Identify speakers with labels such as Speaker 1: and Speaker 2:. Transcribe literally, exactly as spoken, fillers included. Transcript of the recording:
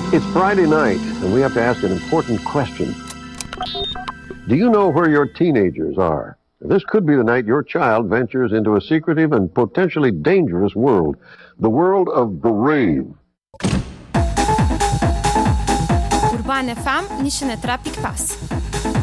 Speaker 1: It's Friday night, and we have to ask an important question. Do you know where your teenagers are? This could be the night your child ventures into a secretive and potentially dangerous world, the world of the rave.
Speaker 2: Urban F M, nici ne trafic pas.